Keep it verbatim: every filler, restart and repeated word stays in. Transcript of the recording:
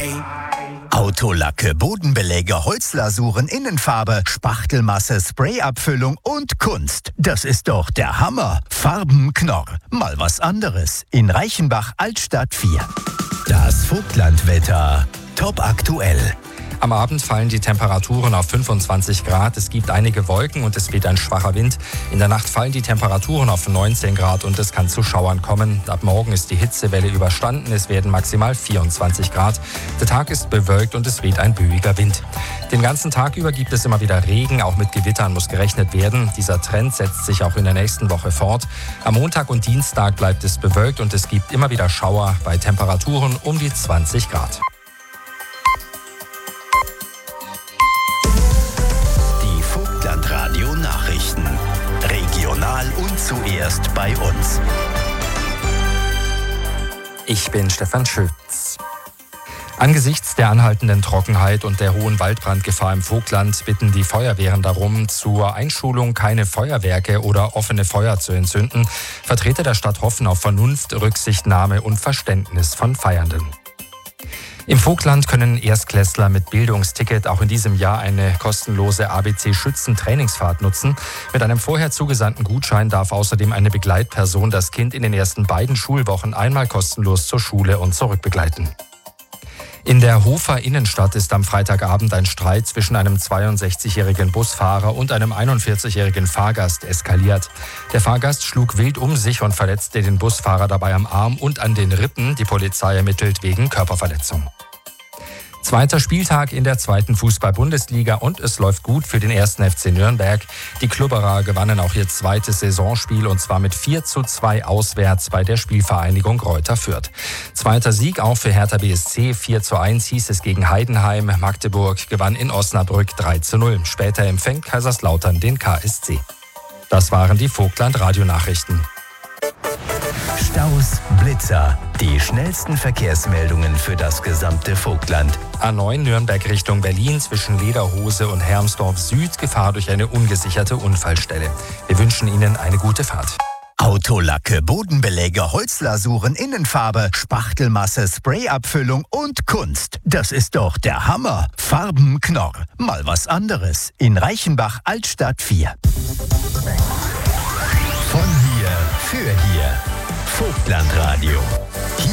Autolacke, Bodenbeläge, Holzlasuren, Innenfarbe, Spachtelmasse, Sprayabfüllung und Kunst. Das ist doch der Hammer. Farbenknorr. Mal was anderes. In Reichenbach, Altstadt vier. Das Vogtlandwetter. Top aktuell. Am Abend fallen die Temperaturen auf fünfundzwanzig Grad. Es gibt einige Wolken und es weht ein schwacher Wind. In der Nacht fallen die Temperaturen auf neunzehn Grad und es kann zu Schauern kommen. Ab morgen ist die Hitzewelle überstanden. Es werden maximal vierundzwanzig Grad. Der Tag ist bewölkt und es weht ein böiger Wind. Den ganzen Tag über gibt es immer wieder Regen. Auch mit Gewittern muss gerechnet werden. Dieser Trend setzt sich auch in der nächsten Woche fort. Am Montag und Dienstag bleibt es bewölkt und es gibt immer wieder Schauer bei Temperaturen um die zwanzig Grad. Radio Nachrichten. Regional und zuerst bei uns. Ich bin Stefan Schütz. Angesichts der anhaltenden Trockenheit und der hohen Waldbrandgefahr im Vogtland bitten die Feuerwehren darum, zur Einschulung keine Feuerwerke oder offene Feuer zu entzünden. Vertreter der Stadt hoffen auf Vernunft, Rücksichtnahme und Verständnis von Feiernden. Im Vogtland können Erstklässler mit Bildungsticket auch in diesem Jahr eine kostenlose A B C-Schützen-Trainingsfahrt nutzen. Mit einem vorher zugesandten Gutschein darf außerdem eine Begleitperson das Kind in den ersten beiden Schulwochen einmal kostenlos zur Schule und zurück begleiten. In der Hofer Innenstadt ist am Freitagabend ein Streit zwischen einem zweiundsechzigjährigen Busfahrer und einem einundvierzigjährigen Fahrgast eskaliert. Der Fahrgast schlug wild um sich und verletzte den Busfahrer dabei am Arm und an den Rippen. Die Polizei ermittelt wegen Körperverletzung. Zweiter Spieltag in der zweiten Fußball-Bundesliga und es läuft gut für den ersten F C Nürnberg. Die Klubberer gewannen auch ihr zweites Saisonspiel und zwar mit vier zu zwei auswärts bei der Spielvereinigung Greuther Fürth. Zweiter Sieg auch für Hertha B S C, vier zu eins hieß es gegen Heidenheim. Magdeburg gewann in Osnabrück drei zu null. Später empfängt Kaiserslautern den K S C. Das waren die Vogtland-Radionachrichten. Staus, Blitzer, die schnellsten Verkehrsmeldungen für das gesamte Vogtland. A neun Nürnberg Richtung Berlin zwischen Lederhose und Hermsdorf Süd, Gefahr durch eine ungesicherte Unfallstelle. Wir wünschen Ihnen eine gute Fahrt. Autolacke, Bodenbeläge, Holzlasuren, Innenfarbe, Spachtelmasse, Sprayabfüllung und Kunst. Das ist doch der Hammer. Farbenknorr. Mal was anderes. In Reichenbach, Altstadt vier. Von hier für hier. Vogtlandradio.